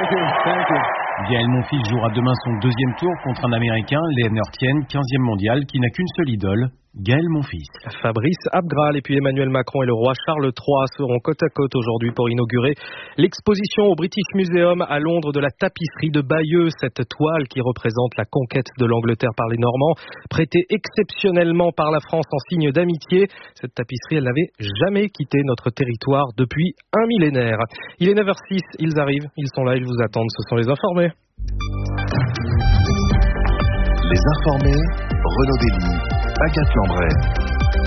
Thank you. Gaël Monfils jouera demain son deuxième tour contre un Américain, Lennart Tien, 15e mondial, qui n'a qu'une seule idole, Gaël Monfils. Fabrice Abgral et puis Emmanuel Macron et le roi Charles III seront côte à côte aujourd'hui pour inaugurer l'exposition au British Museum à Londres de la tapisserie de Bayeux, cette toile qui représente la conquête de l'Angleterre par les Normands, prêtée exceptionnellement par la France en signe d'amitié. Cette tapisserie, elle n'avait jamais quitté notre territoire depuis un millénaire. Il est 9h06, ils arrivent, ils sont là, ils vous attendent, ce sont les informés. Les informés, Renaud Dely, Agathe Lambret.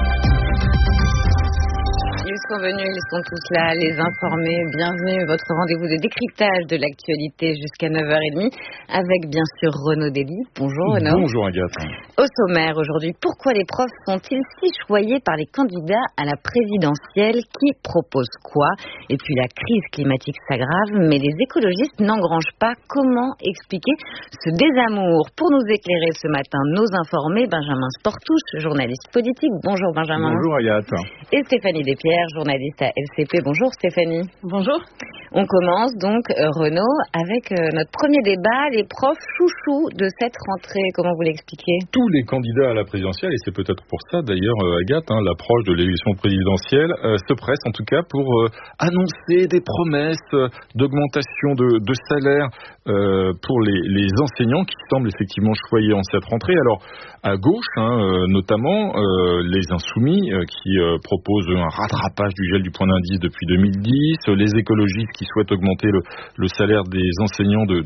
Ils sont venus, ils sont tous là, les informés. Bienvenue, votre rendez-vous de décryptage de l'actualité jusqu'à 9h30 avec bien sûr Renaud Dely. Bonjour Renaud. Bonjour Agathe. Au sommaire aujourd'hui, pourquoi les profs sont-ils si choyés par les candidats à la présidentielle? Qui propose quoi? Et puis la crise climatique s'aggrave, mais les écologistes n'engrangent pas. Comment expliquer ce désamour? Pour nous éclairer ce matin, nos informés, Benjamin Sportouche, journaliste politique. Bonjour Benjamin. Bonjour Agathe. Et Stéphanie Despierres, journaliste à LCP. Bonjour Stéphanie. Bonjour. On commence donc, Renaud, avec notre premier débat, les profs chouchous de cette rentrée. Comment vous l'expliquez? Tous les candidats à la présidentielle, et c'est peut-être pour ça d'ailleurs Agathe, l'approche de l'élection présidentielle, se pressent en tout cas pour annoncer des promesses d'augmentation de salaire pour les enseignants qui semblent effectivement choyés en cette rentrée. Alors à gauche, notamment les Insoumis qui proposent un rattrapage du gel du point d'indice depuis 2010, les écologistes qui souhaitent augmenter le salaire des enseignants de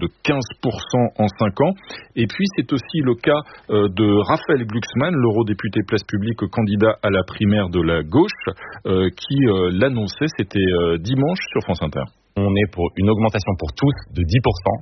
15% en 5 ans. Et puis c'est aussi le cas de Raphaël Glucksmann, l'eurodéputé Place Publique, candidat à la primaire de la gauche, qui l'annonçait, c'était dimanche sur France Inter. On est pour une augmentation pour tous de 10%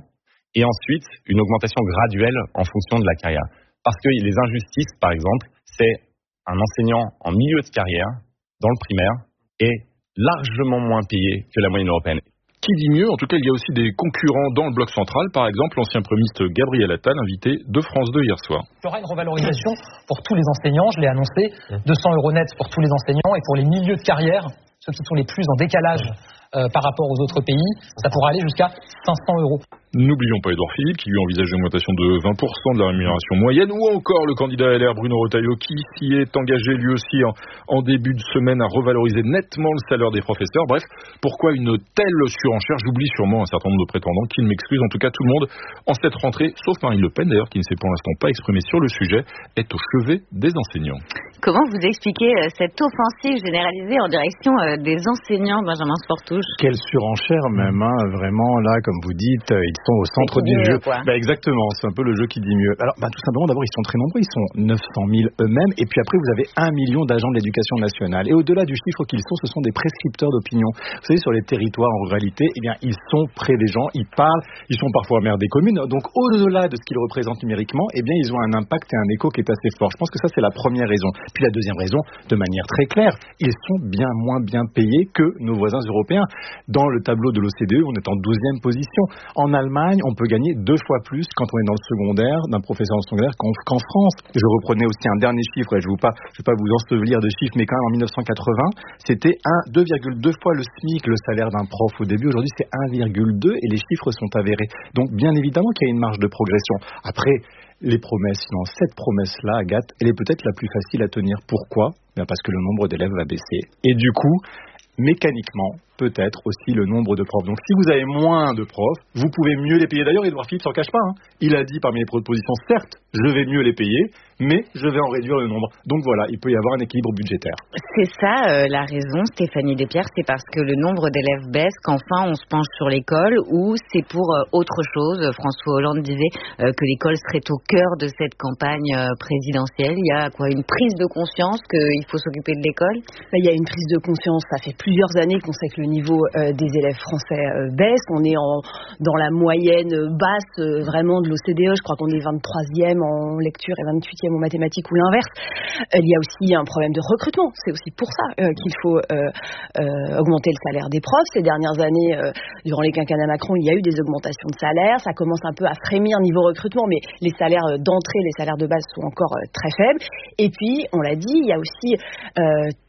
et ensuite une augmentation graduelle en fonction de la carrière. Parce que les injustices, par exemple, c'est un enseignant en milieu de carrière, dans le primaire, est largement moins payé que la moyenne européenne. Qui dit mieux? En tout cas, il y a aussi des concurrents dans le bloc central. Par exemple, l'ancien premier ministre Gabriel Attal, invité de France 2 hier soir. Il y aura une revalorisation pour tous les enseignants, je l'ai annoncé, 200 € net pour tous les enseignants et pour les milieux de carrière, ceux qui sont les plus en décalage par rapport aux autres pays, ça pourra aller jusqu'à 500 €. N'oublions pas Édouard Philippe qui lui envisage une augmentation de 20% de la rémunération moyenne, ou encore le candidat LR Bruno Retailleau qui s'y est engagé lui aussi en début de semaine à revaloriser nettement le salaire des professeurs. Bref, pourquoi une telle surenchère? J'oublie sûrement un certain nombre de prétendants qui m'excusent. En tout cas, tout le monde en cette rentrée, sauf Marine Le Pen d'ailleurs qui ne s'est pour l'instant pas exprimée sur le sujet, est au chevet des enseignants. Comment vous expliquez cette offensive généralisée en direction des enseignants, Benjamin Sportouche? Quelle surenchère même, vraiment, là, comme vous dites, ils sont au centre du jeu. Exactement, c'est un peu le jeu qui dit mieux. Alors, tout simplement, d'abord, ils sont très nombreux, ils sont 900 000 eux-mêmes, et puis après, vous avez 1 million d'agents de l'éducation nationale. Et au-delà du chiffre qu'ils sont, ce sont des prescripteurs d'opinion. Vous savez, sur les territoires, en ruralité, eh bien, ils sont près des gens, ils parlent, ils sont parfois maires des communes, donc au-delà de ce qu'ils représentent numériquement, eh bien, ils ont un impact et un écho qui est assez fort. Je pense que ça, c'est la première raison. Puis la deuxième raison, de manière très claire, ils sont bien moins bien payés que nos voisins européens. Dans le tableau de l'OCDE, on est en 12e position. En Allemagne, on peut gagner 2 fois plus quand on est dans le secondaire, d'un professeur en secondaire qu'en France. Je reprenais aussi un dernier chiffre, et je ne vais pas vous ensevelir de chiffres, mais quand même en 1980, c'était 2,2 fois le SMIC, le salaire d'un prof au début. Aujourd'hui, c'est 1,2 et les chiffres sont avérés. Donc, bien évidemment qu'il y a une marge de progression. Après, les promesses, non, cette promesse-là, Agathe, elle est peut-être la plus facile à tenir. Pourquoi? Parce que le nombre d'élèves va baisser. Et du coup, mécaniquement, peut-être aussi le nombre de profs. Donc si vous avez moins de profs, vous pouvez mieux les payer. D'ailleurs, Édouard Philippe s'en cache pas. Il a dit parmi les propositions, certes, je vais mieux les payer, mais je vais en réduire le nombre. Donc voilà, il peut y avoir un équilibre budgétaire. C'est ça la raison, Stéphanie Despierres, c'est parce que le nombre d'élèves baisse qu'enfin on se penche sur l'école, ou c'est pour autre chose? François Hollande disait que l'école serait au cœur de cette campagne présidentielle. Il y a une prise de conscience qu'il faut s'occuper de l'école? Il y a une prise de conscience, ça fait plusieurs années qu'on sait que le niveau des élèves français baisse. On est dans la moyenne basse vraiment de l'OCDE. Je crois qu'on est 23e en lecture et 28e en mathématiques ou l'inverse. Il y a aussi un problème de recrutement. C'est aussi pour ça qu'il faut augmenter le salaire des profs. Ces dernières années, durant les quinquennats Macron, il y a eu des augmentations de salaire. Ça commence un peu à frémir niveau recrutement, mais les salaires d'entrée, les salaires de base sont encore très faibles. Et puis, on l'a dit, il y a aussi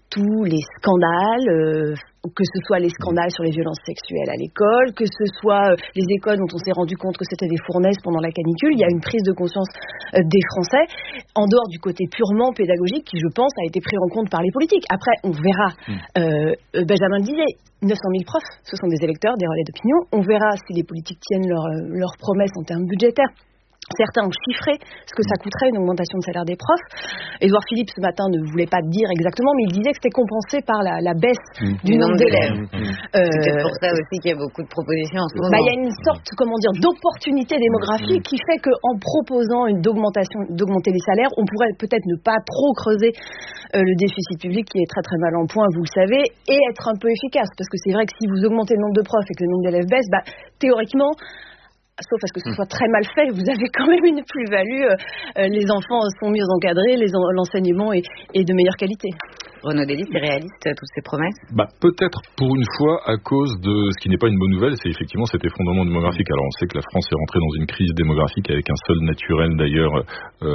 tous les scandales, que ce soit les scandales sur les violences sexuelles à l'école, que ce soit les écoles dont on s'est rendu compte que c'était des fournaises pendant la canicule. Il y a une prise de conscience des Français, en dehors du côté purement pédagogique, qui, je pense, a été pris en compte par les politiques. Après, on verra, Benjamin le disait, 900 000 profs, ce sont des électeurs, des relais d'opinion. On verra si les politiques tiennent leurs promesses en termes budgétaires. Certains ont chiffré ce que ça coûterait une augmentation de salaire des profs. Édouard Philippe, ce matin, ne voulait pas dire exactement, mais il disait que c'était compensé par la baisse du nombre d'élèves. C'est pour ça aussi qu'il y a beaucoup de propositions en ce moment. Il y a une sorte, d'opportunité démographique qui fait qu'en proposant d'augmenter les salaires, on pourrait peut-être ne pas trop creuser le déficit public qui est très très mal en point, vous le savez, et être un peu efficace. Parce que c'est vrai que si vous augmentez le nombre de profs et que le nombre d'élèves baisse, théoriquement, sauf à ce que ce soit très mal fait, vous avez quand même une plus-value. Les enfants sont mieux encadrés, l'enseignement est de meilleure qualité. Renaud Delis, c'est réaliste, toutes ces promesses? Peut-être pour une fois à cause de ce qui n'est pas une bonne nouvelle, c'est effectivement cet effondrement démographique. Alors on sait que la France est rentrée dans une crise démographique avec un solde naturel d'ailleurs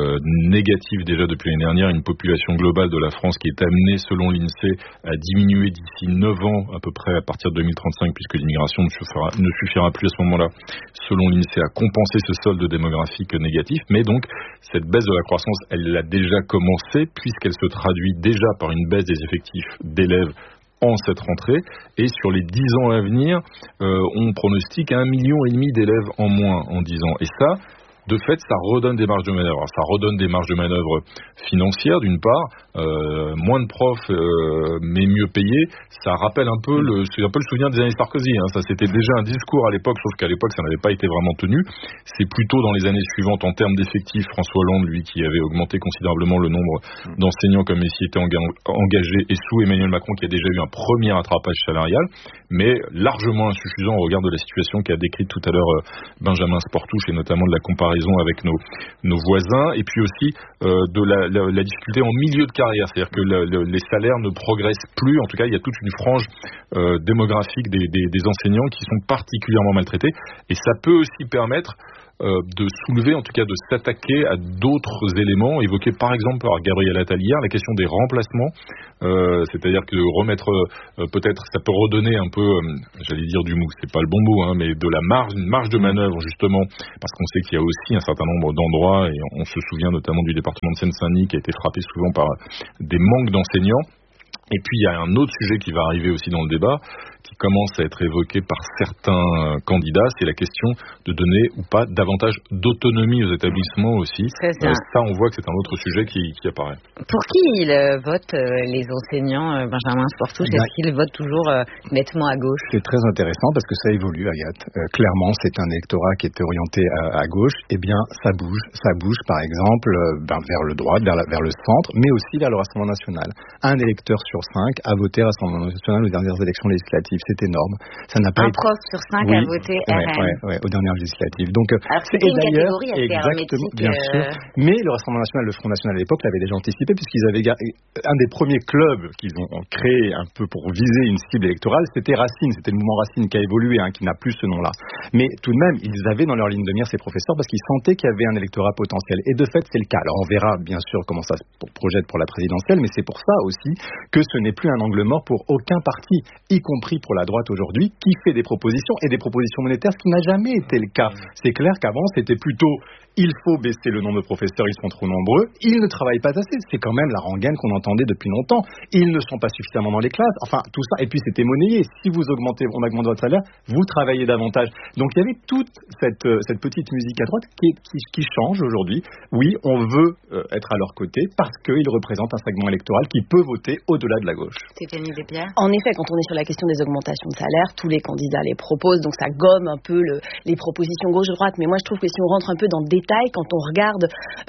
négatif déjà depuis l'année dernière, une population globale de la France qui est amenée selon l'INSEE à diminuer d'ici 9 ans à peu près à partir de 2035, puisque l'immigration ne suffira plus à ce moment-là, selon l'INSEE, à compenser ce solde démographique négatif. Mais donc cette baisse de la croissance, elle a déjà commencé puisqu'elle se traduit déjà par une baisse des effectifs d'élèves en cette rentrée, et sur les 10 ans à venir, on pronostique 1,5 million d'élèves en moins en 10 ans. Et ça, de fait, ça redonne des marges de manœuvre. Alors, ça redonne des marges de manœuvre financières, d'une part, moins de profs, mais mieux payés. Ça rappelle c'est un peu le souvenir des années Sarkozy. Ça, c'était déjà un discours à l'époque, sauf qu'à l'époque, ça n'avait pas été vraiment tenu. C'est plutôt dans les années suivantes, en termes d'effectifs, François Hollande, lui, qui avait augmenté considérablement le nombre d'enseignants comme s'y était engagé, et sous Emmanuel Macron, qui a déjà eu un premier rattrapage salarial, mais largement insuffisant au regard de la situation qu'a décrite tout à l'heure Benjamin Sportouche, et notamment de la comparaison avec nos voisins, et puis aussi de la difficulté en milieu de carrière, c'est-à-dire que les salaires ne progressent plus. En tout cas, il y a toute une frange démographique des enseignants qui sont particulièrement maltraités, et ça peut aussi permettre de soulever, en tout cas de s'attaquer à d'autres éléments évoqués par exemple par Gabriel Attal hier, la question des remplacements, c'est-à-dire que remettre peut-être, ça peut redonner un peu, j'allais dire du mou, c'est pas le bon mot, mais de la marge de manœuvre justement, parce qu'on sait qu'il y a aussi un certain nombre d'endroits, et on se souvient notamment du département de Seine-Saint-Denis qui a été frappé souvent par des manques d'enseignants. Et puis il y a un autre sujet qui va arriver aussi dans le débat, qui commence à être évoqué par certains candidats, c'est la question de donner ou pas davantage d'autonomie aux établissements aussi. Ça, on voit que c'est un autre sujet qui apparaît. Pour qui ils votent les enseignants, Benjamin Sportouche? Est-ce qu'ils votent toujours nettement à gauche? C'est très intéressant parce que ça évolue, Agathe. Clairement, c'est un électorat qui était orienté à gauche. Eh bien, ça bouge. Ça bouge, par exemple, vers le droit, vers le centre, mais aussi vers le Rassemblement national. Un électeur sur 5 a voté Rassemblement national aux dernières élections législatives. C'est énorme. Ça n'a pas un prof sur 5 a voté RN. Oui, aux dernières législatives. Donc, alors c'était une catégorie assez hermétique. Bien sûr. Mais le Rassemblement national, le Front national à l'époque l'avait déjà anticipé, puisqu'ils avaient un des premiers clubs qu'ils ont créé un peu pour viser une cible électorale, c'était Racine. C'était le mouvement Racine qui a évolué, qui n'a plus ce nom-là. Mais tout de même, ils avaient dans leur ligne de mire ces professeurs parce qu'ils sentaient qu'il y avait un électorat potentiel. Et de fait, c'est le cas. Alors on verra bien sûr comment ça se projette pour la présidentielle, mais c'est pour ça aussi que ce n'est plus un angle mort pour aucun parti, y compris pour la droite aujourd'hui, qui fait des propositions, et des propositions monétaires, ce qui n'a jamais été le cas. C'est clair qu'avant, c'était plutôt il faut baisser le nombre de professeurs, ils sont trop nombreux, ils ne travaillent pas assez, c'est quand même la rengaine qu'on entendait depuis longtemps, ils ne sont pas suffisamment dans les classes, enfin tout ça, et puis c'était monnayé, si on augmente votre salaire, vous travaillez davantage. Donc il y avait toute cette petite musique à droite qui change aujourd'hui. Oui, on veut être à leur côté parce qu'ils représentent un segment électoral qui peut voter au-delà de la gauche. Stéphanie Despierres. En effet, quand on est sur la question des augmentations de salaire, tous les candidats les proposent, donc ça gomme un peu les propositions gauche-droite, mais moi je trouve que si on rentre un peu dans le détail, quand on regarde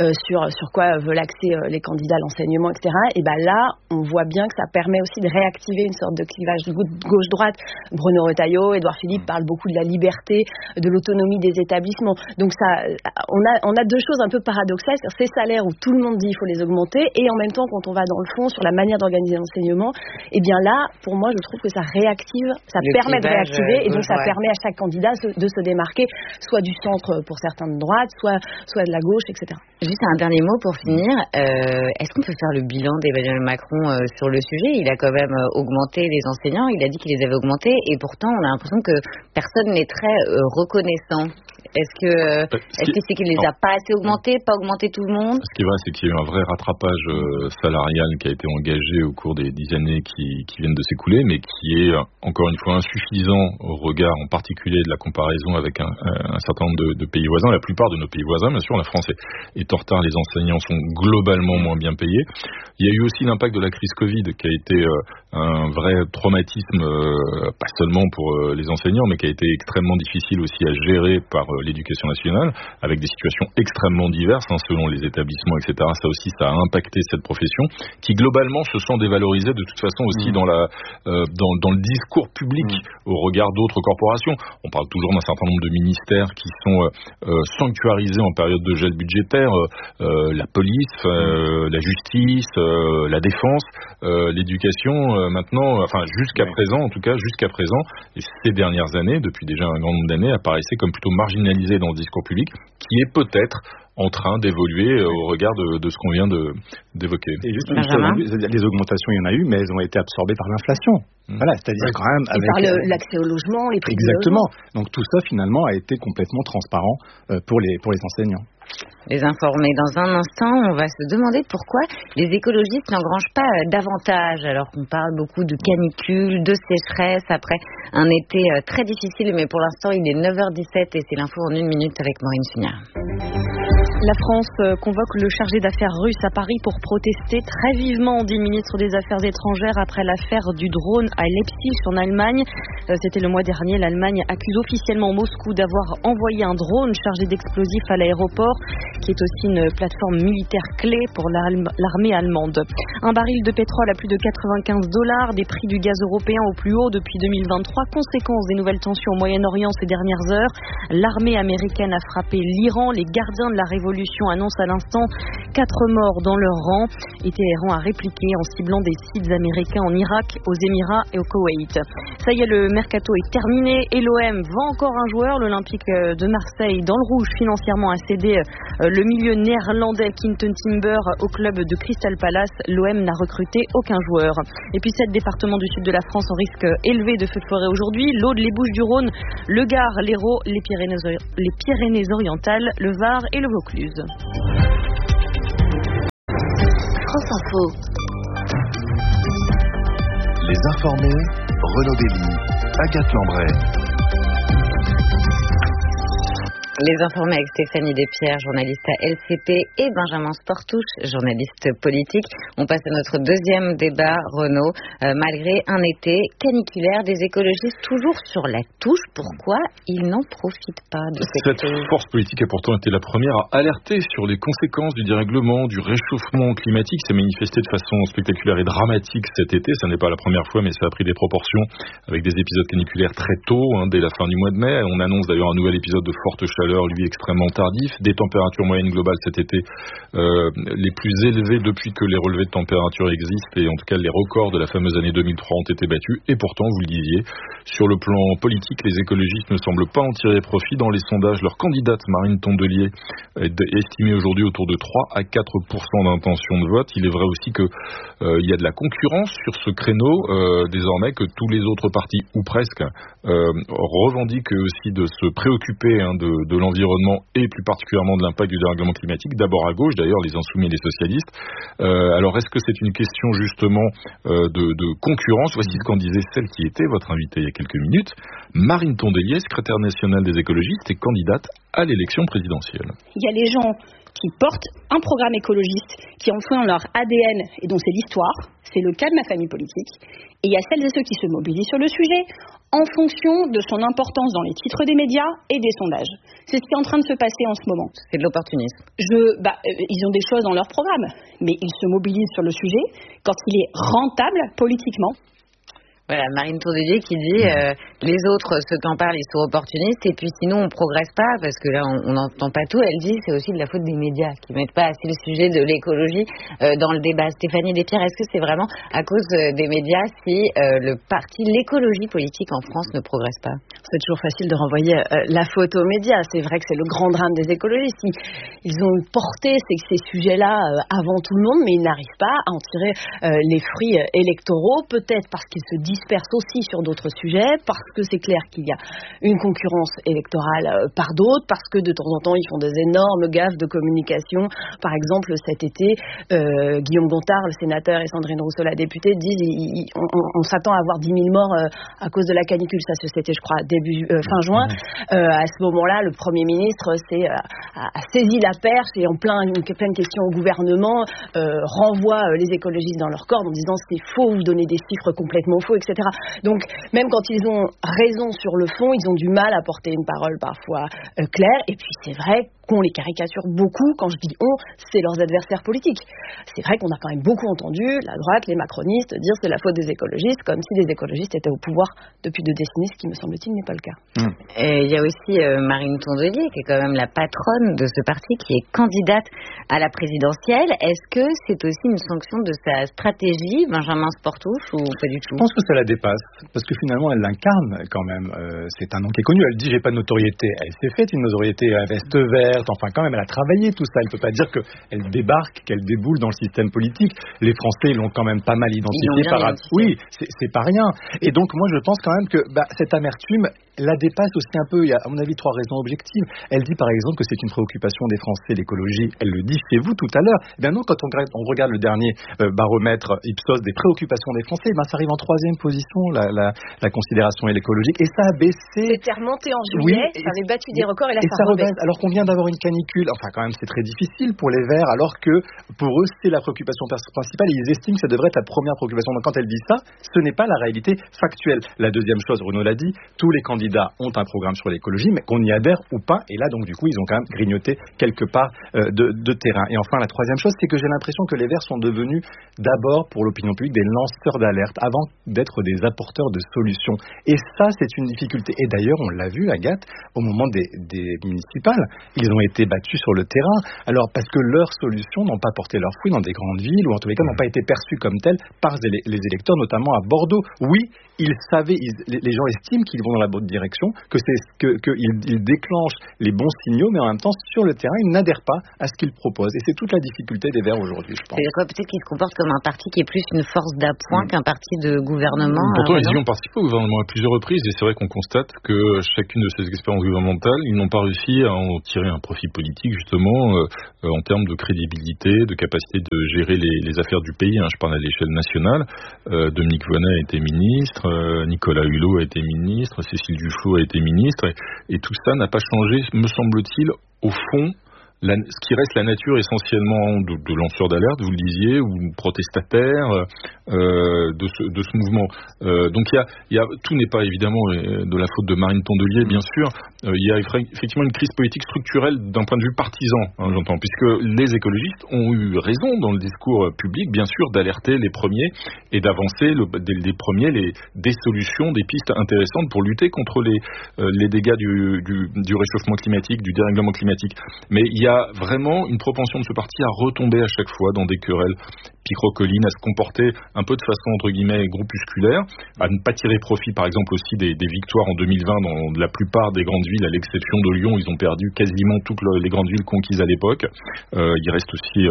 sur quoi veulent axer les candidats à l'enseignement, etc., et ben là, on voit bien que ça permet aussi de réactiver une sorte de clivage gauche-droite. Bruno Retailleau, Édouard Philippe parlent beaucoup de la liberté, de l'autonomie des établissements. Donc ça, on a deux choses un peu paradoxales, c'est ces salaires où tout le monde dit il faut les augmenter, et en même temps, quand on va dans le fond sur la manière d'organiser l'enseignement, et bien là, pour moi, je trouve que ça réactive ça permet de réactiver, et donc ça permet à chaque candidat de se démarquer, soit du centre pour certains de droite, soit de la gauche, etc. Juste un dernier mot pour finir. Est-ce qu'on peut faire le bilan d'Emmanuel Macron sur le sujet? Il a quand même augmenté les enseignants, il a dit qu'il les avait augmentés, et pourtant on a l'impression que personne n'est très reconnaissant. Est-ce que c'est qu'il les a pas assez augmentés, pas augmenté tout le monde? Ce qui est vrai, c'est qu'il y a eu un vrai rattrapage salarial qui a été engagé au cours des 10 années qui viennent de s'écouler, mais qui est encore une fois insuffisant au regard en particulier de la comparaison avec un certain nombre de pays voisins. La plupart de nos pays voisins, bien sûr, la France est en retard, les enseignants sont globalement moins bien payés. Il y a eu aussi l'impact de la crise Covid qui a été un vrai traumatisme, pas seulement pour les enseignants, mais qui a été extrêmement difficile aussi à gérer par l'éducation nationale, avec des situations extrêmement diverses selon les établissements, etc. Ça aussi, ça a impacté cette profession, qui globalement se sent dévalorisée de toute façon aussi dans le discours public au regard d'autres corporations. On parle toujours d'un certain nombre de ministères qui sont sanctuarisés en période de gel budgétaire, la police, la justice, la défense, l'éducation, maintenant, enfin jusqu'à présent, en tout cas jusqu'à présent, et ces dernières années, depuis déjà un grand nombre d'années, apparaissait comme plutôt marginalisé dans le discours public, qui est peut-être en train d'évoluer au regard de ce qu'on vient d'évoquer. Et juste les augmentations, il y en a eu, mais elles ont été absorbées par l'inflation. Voilà, c'est-à-dire quand même avec par l'accès au logement, les prix. Exactement. Donc tout ça finalement a été complètement transparent pour les enseignants. Les informer dans un instant, on va se demander pourquoi les écologistes n'engrangent pas davantage, alors qu'on parle beaucoup de canicule, de sécheresse, après un été très difficile, mais pour l'instant il est 9h17 et c'est l'info en 1 minute avec Maureen Sugnard. La France convoque le chargé d'affaires russe à Paris pour protester très vivement, dit le ministre des Affaires étrangères, après l'affaire du drone à Leipzig en Allemagne. C'était le mois dernier. L'Allemagne accuse officiellement Moscou d'avoir envoyé un drone chargé d'explosifs à l'aéroport, qui est aussi une plateforme militaire clé pour l'armée allemande. Un baril de pétrole à plus de $95, des prix du gaz européen au plus haut depuis 2023, conséquence des nouvelles tensions au Moyen-Orient ces dernières heures. L'armée américaine a frappé l'Iran. Les gardiens de la révolution annonce à l'instant 4 morts dans leur rang, et Téhéran a répliqué en ciblant des sites américains en Irak, aux Émirats et au Koweït. Ça y est, le mercato est terminé et l'OM vend encore un joueur. L'Olympique de Marseille, dans le rouge financièrement, a cédé le milieu néerlandais Quinten Timber au club de Crystal Palace. L'OM n'a recruté aucun joueur. Et puis 7 départements du sud de la France en risque élevé de feux de forêt aujourd'hui: l'Aude, les Bouches-du-Rhône, le Gard, l'Hérault, les Pyrénées-Orientales, le Var et le Vaucluse. France Info. Les informés, Renaud Dély, Agathe Lambray. Les informés avec Stéphanie Despierres, journaliste à LCP, et Benjamin Sportouche, journaliste politique. On passe à notre deuxième débat, Renaud. Malgré un été caniculaire, des écologistes toujours sur la touche. Pourquoi ils n'en profitent pas de cette force politique a pourtant été la première à alerter sur les conséquences du dérèglement, du réchauffement climatique. C'est manifesté de façon spectaculaire et dramatique cet été. Ça n'est pas la première fois, mais ça a pris des proportions avec des épisodes caniculaires très tôt, dès la fin du mois de mai. On annonce d'ailleurs un nouvel épisode de forte chaleur, lui extrêmement tardif, des températures moyennes globales cet été les plus élevées depuis que les relevés de température existent, et en tout cas les records de la fameuse année 2003 ont été battus. Et pourtant, vous le disiez, sur le plan politique, les écologistes ne semblent pas en tirer profit. Dans les sondages, leur candidate Marine Tondelier est estimée aujourd'hui autour de 3 à 4% d'intention de vote. Il est vrai aussi que il y a de la concurrence sur ce créneau désormais, que tous les autres partis, ou presque, revendiquent aussi de se préoccuper de l'environnement et plus particulièrement de l'impact du dérèglement climatique, d'abord à gauche, d'ailleurs les Insoumis et les socialistes. Alors est-ce que c'est une question justement de concurrence? Voici ce qu'en disait celle qui était votre invitée il y a quelques minutes, Marine Tondelier, secrétaire nationale des écologistes et candidate à l'élection présidentielle. Il y a les gens qui portent un programme écologiste, qui en font leur ADN et dont c'est l'histoire. C'est le cas de ma famille politique. Et il y a celles et ceux qui se mobilisent sur le sujet en fonction de son importance dans les titres des médias et des sondages. C'est ce qui est en train de se passer en ce moment. C'est de l'opportunisme. Ils ont des choses dans leur programme, mais ils se mobilisent sur le sujet quand il est rentable politiquement. Voilà, Marine Tondelier qui dit les autres, ceux qui en parlent, ils sont opportunistes et puis sinon on progresse pas parce que là on n'entend pas tout. Elle dit c'est aussi de la faute des médias qui mettent pas assez le sujet de l'écologie dans le débat. Stéphanie Despierres, est-ce que c'est vraiment à cause des médias si le parti, l'écologie politique en France ne progresse pas? C'est toujours facile de renvoyer la faute aux médias. C'est vrai que c'est le grand drame des écologistes. Ils ont porté ces sujets-là avant tout le monde, mais ils n'arrivent pas à en tirer les fruits électoraux, peut-être parce qu'ils se dispersent aussi sur d'autres sujets, parce que c'est clair qu'il y a une concurrence électorale par d'autres, parce que de temps en temps ils font des énormes gaffes de communication. Par exemple, cet été, Guillaume Gontard, le sénateur, et Sandrine Rousseau, la députée, disent on s'attend à avoir 10 000 morts à cause de la canicule. Ça, c'était, je crois, fin juin. À ce moment-là, le Premier ministre a saisi la perche et en pleine question au gouvernement renvoie les écologistes dans leur corps en disant c'est faux, vous donnez des chiffres complètement faux, etc. Donc, même quand ils ont raison sur le fond, ils ont du mal à porter une parole parfois claire. Et puis, c'est vrai qu'on les caricature beaucoup. Quand je dis on, c'est leurs adversaires politiques. C'est vrai qu'on a quand même beaucoup entendu la droite, les macronistes dire c'est la faute des écologistes, comme si les écologistes étaient au pouvoir depuis 2 décennies, ce qui me semble-t-il n'est pas le cas. Et il y a aussi Marine Tondelier, qui est quand même la patronne de ce parti, qui est candidate à la présidentielle. Est-ce que c'est aussi une sanction de sa stratégie, Benjamin Sportouche, ou pas du tout? Je pense que ça la dépasse, parce que finalement elle l'incarne quand même. C'est un nom qui est connu. Elle dit j'ai pas de notoriété. Elle s'est faite une notoriété à veste verte. Enfin, quand même, elle a travaillé tout ça. Elle ne peut pas dire qu'elle débarque, qu'elle déboule dans le système politique. Les Français l'ont quand même pas mal identifié. Oui, c'est pas rien. Et donc, moi, je pense quand même que cette amertume la dépasse aussi un peu. Il y a, à mon avis, 3 raisons objectives. Elle dit, par exemple, que c'est une préoccupation des Français, l'écologie. Elle le dit chez vous tout à l'heure. Eh bien non, quand on regarde le dernier baromètre Ipsos des préoccupations des Français, ça arrive en 3e position, la considération écologique. Et ça a baissé. C'était remonté en juillet, ça avait battu des records et là, ça rebaisse. Alors qu'on vient d'avoir une canicule, enfin quand même c'est très difficile pour les Verts, alors que pour eux c'est la préoccupation principale et ils estiment que ça devrait être la première préoccupation. Donc quand elle dit ça, ce n'est pas la réalité factuelle. La deuxième chose, Renaud l'a dit, tous les candidats ont un programme sur l'écologie, mais qu'on y adhère ou pas, et là donc du coup ils ont quand même grignoté quelque part de terrain. Et enfin la troisième chose, c'est que j'ai l'impression que les Verts sont devenus d'abord pour l'opinion publique des lanceurs d'alerte, avant d'être des apporteurs de solutions. Et ça c'est une difficulté. Et d'ailleurs on l'a vu, Agathe, au moment des municipales, ils ont été battus sur le terrain, alors parce que leurs solutions n'ont pas porté leurs fruits dans des grandes villes, ou en tous les cas n'ont pas été perçues comme telles par les électeurs, notamment à Bordeaux. Oui, ils savaient, les gens estiment qu'ils vont dans la bonne direction, qu'ils déclenchent les bons signaux, mais en même temps, sur le terrain, ils n'adhèrent pas à ce qu'ils proposent. Et c'est toute la difficulté des Verts aujourd'hui, je pense. C'est quoi, peut-être qu'ils se comportent comme un parti qui est plus une force d'appoint qu'un parti de gouvernement. Pourtant, ils y ont participé au gouvernement à plusieurs reprises, et c'est vrai qu'on constate que chacune de ces expériences gouvernementales, ils n'ont pas réussi à en tirer un profit politique, justement, en termes de crédibilité, de capacité de gérer les affaires du pays. Je parle à l'échelle nationale. Dominique Voynet a été ministre, Nicolas Hulot a été ministre, Cécile Duflot a été ministre, et tout ça n'a pas changé, me semble-t-il, au fond. Ce qui reste la nature essentiellement de lanceurs d'alerte, vous le disiez, ou protestataires de ce mouvement. Donc tout n'est pas évidemment de la faute de Marine Tondelier, bien sûr. Il y a effectivement une crise politique structurelle d'un point de vue partisan, j'entends, puisque les écologistes ont eu raison dans le discours public, bien sûr, d'alerter les premiers et d'avancer des premiers des solutions, des pistes intéressantes pour lutter contre les dégâts du réchauffement climatique, du dérèglement climatique. Mais il y a vraiment une propension de ce parti à retomber à chaque fois dans des querelles picrocolines, à se comporter un peu de façon entre guillemets groupusculaire, à ne pas tirer profit par exemple aussi des victoires en 2020 dans la plupart des grandes villes, à l'exception de Lyon. Ils ont perdu quasiment toutes les grandes villes conquises à l'époque. Il reste aussi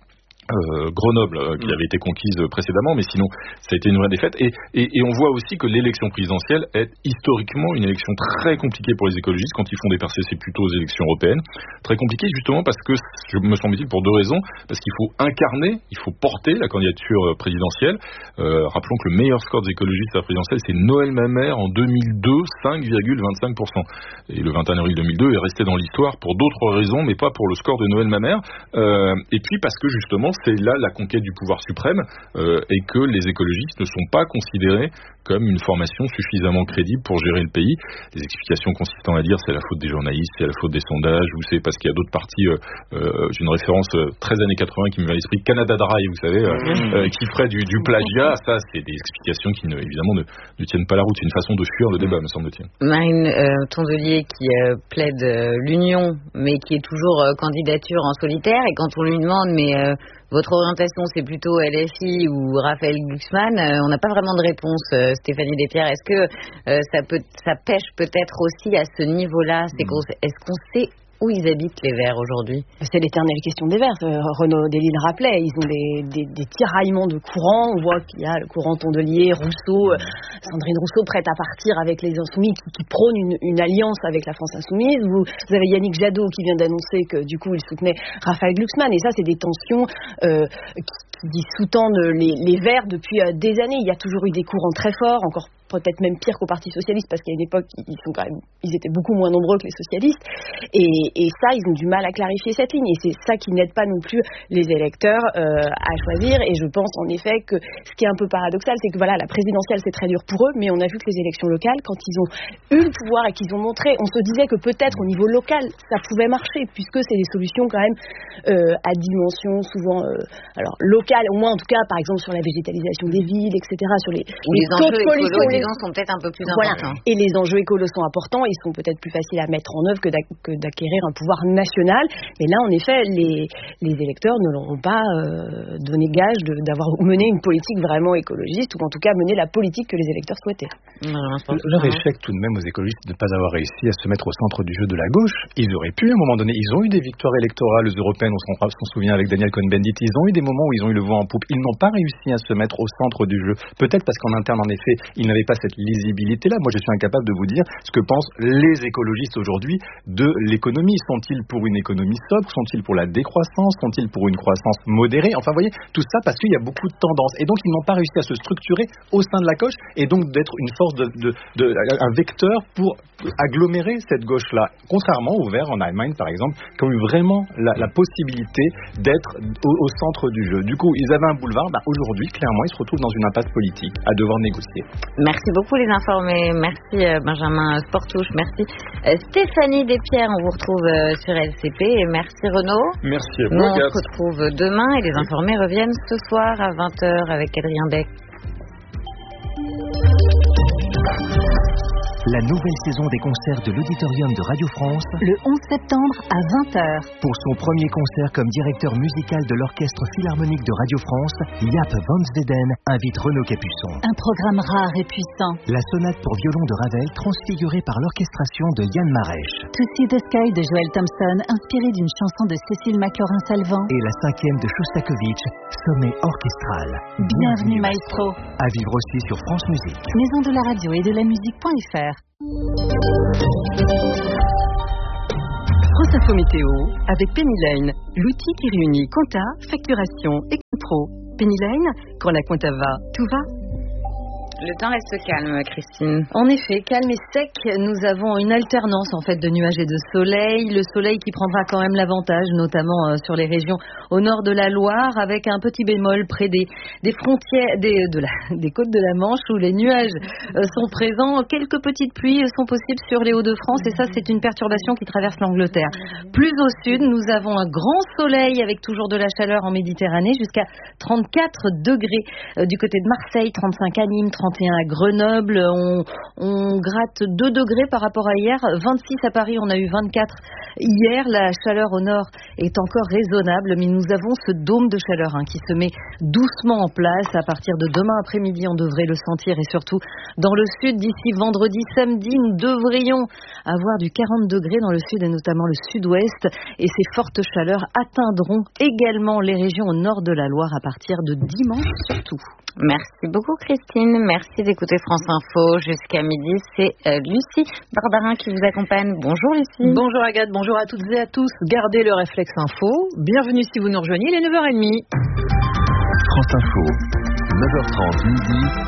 Grenoble qui avait été conquise précédemment, mais sinon ça a été une vraie défaite, et on voit aussi que l'élection présidentielle est historiquement une élection très compliquée pour les écologistes. Quand ils font des percées, c'est plutôt aux élections européennes, très compliqué justement parce que, me semble-t-il, pour 2 raisons. Parce qu'il faut incarner, il faut porter la candidature présidentielle. Rappelons que le meilleur score des écologistes à la présidentielle, c'est Noël Mamère en 2002, 5,25%, et le 21 avril 2002 est resté dans l'histoire pour d'autres raisons, mais pas pour le score de Noël Mamère, et puis parce que justement c'est là la conquête du pouvoir suprême, et que les écologistes ne sont pas considérés comme une formation suffisamment crédible pour gérer le pays. Les explications consistant à dire c'est la faute des journalistes, c'est la faute des sondages, ou c'est parce qu'il y a d'autres partis, j'ai une référence très années 80 qui me vient à l'esprit, Canada Dry, vous savez, qui ferait du plagiat. Ça, c'est des explications qui évidemment ne tiennent pas la route. C'est une façon de fuir le débat, me semble-t-il. Marine Tondelier qui plaide l'union, mais qui est toujours candidature en solitaire, et quand on lui demande votre orientation c'est plutôt LFI ou Raphaël Glucksmann, on n'a pas vraiment de réponse. Stéphanie Despierres, est-ce que ça pêche peut-être aussi à ce niveau-là? Est-ce qu'on sait où ils habitent, les Verts, aujourd'hui? C'est l'éternelle question des Verts. Renaud Delisle le rappelait, ils ont des tiraillements de courants. On voit qu'il y a le courant Tondelier, Rousseau, Sandrine Rousseau prête à partir avec les Insoumis qui prône une alliance avec la France Insoumise. Vous avez Yannick Jadot qui vient d'annoncer que du coup il soutenait Raphaël Glucksmann, et ça c'est des tensions qui sous-tendent les Verts depuis des années. Il y a toujours eu des courants très forts, encore peut-être même pire qu'au Parti Socialiste, parce qu'à une époque ils étaient beaucoup moins nombreux que les socialistes, et ça ils ont du mal à clarifier cette ligne, et c'est ça qui n'aide pas non plus les électeurs à choisir. Et je pense en effet que ce qui est un peu paradoxal, c'est que voilà, la présidentielle c'est très dur pour eux, mais on a vu que les élections locales, quand ils ont eu le pouvoir et qu'ils ont montré, on se disait que peut-être au niveau local ça pouvait marcher, puisque c'est des solutions quand même à dimension souvent alors locale, au moins en tout cas par exemple sur la végétalisation des villes, etc., sur les taux de pollution sont peut-être un peu plus importants. Et les enjeux écolos sont importants, ils sont peut-être plus faciles à mettre en œuvre que d'acquérir un pouvoir national. Mais là, en effet, les électeurs ne leur ont pas donné gage d'avoir mené une politique vraiment écologiste, ou en tout cas mené la politique que les électeurs souhaitaient. Leur échec tout de même aux écologistes de ne pas avoir réussi à se mettre au centre du jeu de la gauche. Ils auraient pu, à un moment donné, ils ont eu des victoires électorales européennes, on s'en souvient avec Daniel Cohn-Bendit, ils ont eu des moments où ils ont eu le vent en poupe. Ils n'ont pas réussi à se mettre au centre du jeu. Peut-être parce qu'en interne, en effet, ils n'avaient pas cette lisibilité-là. Moi, je suis incapable de vous dire ce que pensent les écologistes aujourd'hui de l'économie. Sont-ils pour une économie sobre? Sont-ils pour la décroissance? Sont-ils pour une croissance modérée? Enfin, vous voyez, tout ça parce qu'il y a beaucoup de tendances. Et donc, ils n'ont pas réussi à se structurer au sein de la gauche, et donc d'être une force un vecteur pour agglomérer cette gauche-là. Contrairement aux Verts en Allemagne, par exemple, qui ont eu vraiment la possibilité d'être au centre du jeu. Du coup, ils avaient un boulevard. Aujourd'hui, clairement, ils se retrouvent dans une impasse politique à devoir négocier. Merci beaucoup les informés, merci Benjamin Sportouche, merci Stéphanie Despierres, on vous retrouve sur LCP, et merci Renaud. Merci à vous. On se retrouve demain, et les informés reviennent ce soir à 20h avec Adrien Beck. La nouvelle saison des concerts de l'Auditorium de Radio France, le 11 septembre à 20h. Pour son premier concert comme directeur musical de l'Orchestre Philharmonique de Radio France, Jaap van Zweden invite Renaud Capuçon. Un programme rare et puissant. La sonate pour violon de Ravel, transfigurée par l'orchestration de Yann Marèche. To See the Sky de Joel Thompson, inspiré d'une chanson de Cécile Macorin-Salvant. Et la 5e de Shostakovich, Sommet orchestral. Bienvenue maestro. À vivre aussi sur France Musique. Maison de la radio et de la musique.fr. France Info Météo avec Penny Lane, l'outil qui réunit compta, facturation et contrôle. Penny Lane, quand la compta va, tout va. Le temps reste calme, Christine. En effet, calme et sec. Nous avons une alternance en fait de nuages et de soleil. Le soleil qui prendra quand même l'avantage, notamment sur les régions au nord de la Loire, avec un petit bémol près des frontières des côtes de la Manche où les nuages sont présents. Quelques petites pluies sont possibles sur les Hauts-de-France, et ça c'est une perturbation qui traverse l'Angleterre. Plus au sud, nous avons un grand soleil avec toujours de la chaleur en Méditerranée, jusqu'à 34 degrés du côté de Marseille, 35 à Nîmes, 31 à Grenoble, on gratte 2 degrés par rapport à hier, 26 à Paris, on a eu 24 hier. La chaleur au nord est encore raisonnable, mais nous avons ce dôme de chaleur qui se met doucement en place. À partir de demain après-midi, on devrait le sentir, et surtout dans le sud, d'ici vendredi, samedi, nous devrions avoir du 40 degrés dans le sud et notamment le sud-ouest, et ces fortes chaleurs atteindront également les régions au nord de la Loire à partir de dimanche surtout. Merci beaucoup Christine, merci d'écouter France Info jusqu'à midi. C'est Lucie Barbarin qui vous accompagne. Bonjour Lucie. Bonjour Agathe, bonjour à toutes et à tous. Gardez le réflexe info. Bienvenue si vous nous rejoignez, il est 9h30. France Info, 9h30 midi.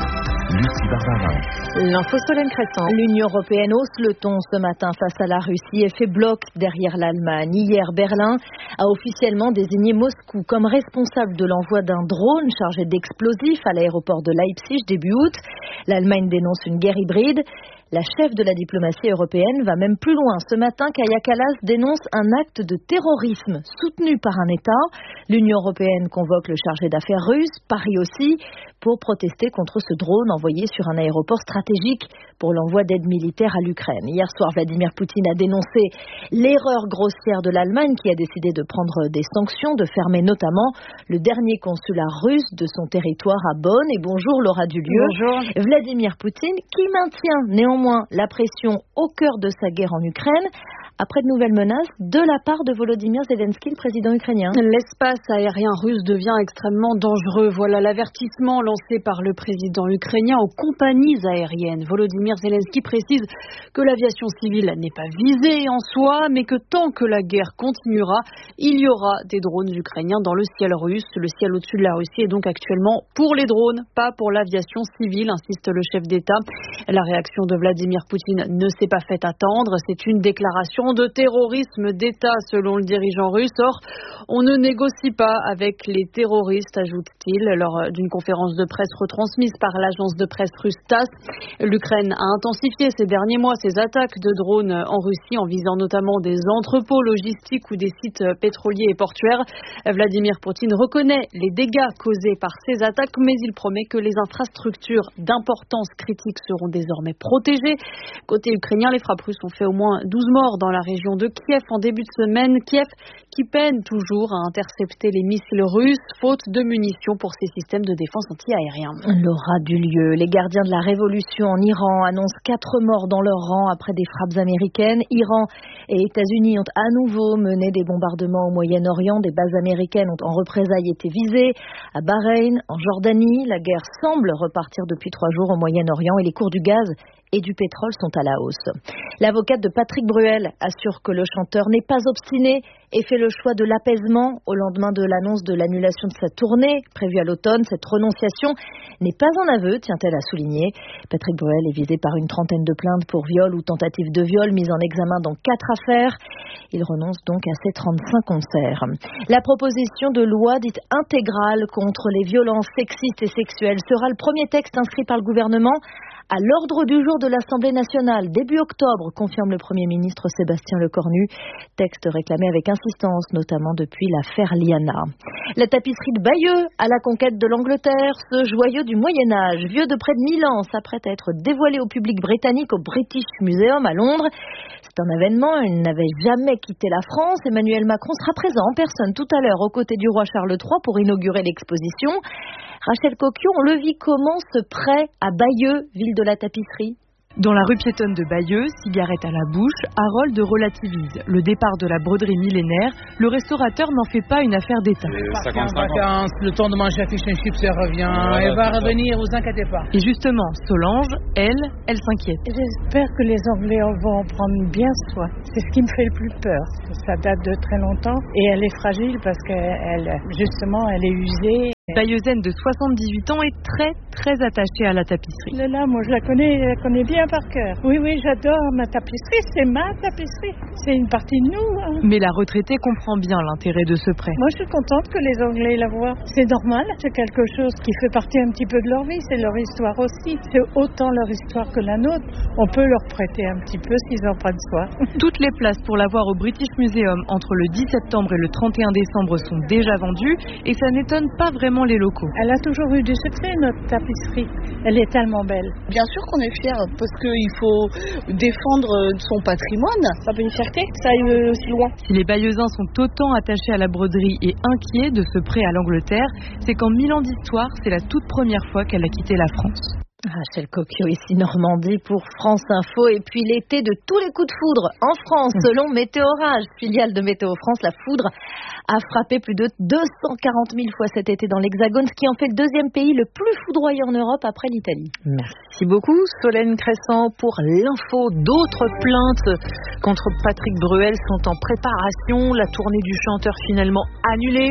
Lucie Barbarin. L'info Solène Crescent. L'Union européenne hausse le ton ce matin face à la Russie et fait bloc derrière l'Allemagne. Hier, Berlin a officiellement désigné Moscou comme responsable de l'envoi d'un drone chargé d'explosifs à l'aéroport de Leipzig début août. L'Allemagne dénonce une guerre hybride. La chef de la diplomatie européenne va même plus loin. Ce matin, Kaja Kallas dénonce un acte de terrorisme soutenu par un État. L'Union européenne convoque le chargé d'affaires russe, Paris aussi, pour protester contre ce drone envoyé sur un aéroport stratégique pour l'envoi d'aide militaire à l'Ukraine. Hier soir, Vladimir Poutine a dénoncé l'erreur grossière de l'Allemagne qui a décidé de prendre des sanctions, de fermer notamment le dernier consulat russe de son territoire à Bonn. Et bonjour Laura Dulieu. Bonjour. Vladimir Poutine qui maintient néanmoins la pression au cœur de sa guerre en Ukraine après de nouvelles menaces de la part de Volodymyr Zelensky, le président ukrainien. L'espace aérien russe devient extrêmement dangereux. Voilà l'avertissement lancé par le président ukrainien aux compagnies aériennes. Volodymyr Zelensky précise que l'aviation civile n'est pas visée en soi, mais que tant que la guerre continuera, il y aura des drones ukrainiens dans le ciel russe. Le ciel au-dessus de la Russie est donc actuellement pour les drones, pas pour l'aviation civile, insiste le chef d'État. La réaction de Vladimir Poutine ne s'est pas fait attendre. C'est une déclaration de terrorisme d'État selon le dirigeant russe. Or, on ne négocie pas avec les terroristes, ajoute-t-il lors d'une conférence de presse retransmise par l'agence de presse russe TASS. L'Ukraine a intensifié ces derniers mois ses attaques de drones en Russie en visant notamment des entrepôts logistiques ou des sites pétroliers et portuaires. Vladimir Poutine reconnaît les dégâts causés par ces attaques, mais il promet que les infrastructures d'importance critique seront désormais protégées. Côté ukrainien, les frappes russes ont fait au moins 12 morts dans la région de Kiev en début de semaine. Kiev qui peine toujours à intercepter les missiles russes, faute de munitions pour ses systèmes de défense anti-aériens. Laura Dulieu, les gardiens de la révolution en Iran annoncent 4 morts dans leur rang après des frappes américaines. Iran et États-Unis ont à nouveau mené des bombardements au Moyen-Orient. Des bases américaines ont en représailles été visées à Bahreïn, en Jordanie. La guerre semble repartir depuis 3 jours au Moyen-Orient et les cours du gaz et du pétrole sont à la hausse. L'avocate de Patrick Bruel assure que le chanteur n'est pas obstiné et fait le choix de l'apaisement au lendemain de l'annonce de l'annulation de sa tournée prévue à l'automne. Cette renonciation n'est pas un aveu, tient-elle à souligner. Patrick Bruel est visé par une 30aine de plaintes pour viol ou tentative de viol mises en examen dans 4 affaires. Il renonce donc à ses 35 concerts. La proposition de loi dite intégrale contre les violences sexistes et sexuelles sera le premier texte inscrit par le gouvernement à l'ordre du jour de l'Assemblée nationale, début octobre, confirme le Premier ministre Sébastien Lecornu. Texte réclamé avec insistance, notamment depuis l'affaire Liana. La tapisserie de Bayeux à la conquête de l'Angleterre, ce joyau du Moyen-Âge, vieux de près de 1000 ans, s'apprête à être dévoilé au public britannique au British Museum à Londres. C'est un événement, il n'avait jamais quitté la France. Emmanuel Macron sera présent en personne tout à l'heure aux côtés du roi Charles III pour inaugurer l'exposition. Rachel Coquion, on le vit comment ce prêt à Bayeux, ville de la tapisserie? Dans la rue piétonne de Bayeux, cigarette à la bouche, Harold relativise. Le départ de la broderie millénaire, le restaurateur n'en fait pas une affaire d'État. Vacances, le temps de manger un fish and chips, ça revient. Elle va revenir, vous inquiétez pas. Et justement, Solange, elle s'inquiète. J'espère que les Anglais vont en prendre bien soin. C'est ce qui me fait le plus peur. Ça date de très longtemps et elle est fragile parce qu'elle, justement, elle est usée. Bayeuxaine de 78 ans est très attachée à la tapisserie. Là, moi je la connais bien par cœur. Oui, j'adore ma tapisserie, c'est ma tapisserie. C'est une partie de nous. Hein. Mais la retraitée comprend bien l'intérêt de ce prêt. Moi je suis contente que les Anglais la voient. C'est normal, c'est quelque chose qui fait partie un petit peu de leur vie, c'est leur histoire aussi. C'est autant leur histoire que la nôtre. On peut leur prêter un petit peu s'ils en prennent soin. Toutes les places pour la voir au British Museum entre le 10 septembre et le 31 décembre sont déjà vendues et ça n'étonne pas vraiment les locaux. Elle a toujours eu du succès, notre tapisserie. Elle est tellement belle. Bien sûr qu'on est fiers parce qu'il faut défendre son patrimoine. Ça fait une fierté que ça aille aussi loin. Si les Bayeuxins sont autant attachés à la broderie et inquiets de ce prêt à l'Angleterre, c'est qu'en 1000 ans d'histoire, c'est la toute première fois qu'elle a quitté la France. Rachel Coquiot ici Normandie pour France Info. Et puis l'été de tous les coups de foudre en France, selon Météorage, filiale de Météo France, la foudre a frappé plus de 240 000 fois cet été dans l'Hexagone, ce qui en fait le deuxième pays le plus foudroyant en Europe après l'Italie. Merci beaucoup Solène Crescent pour l'info. D'autres plaintes contre Patrick Bruel sont en préparation. La tournée du chanteur finalement annulée.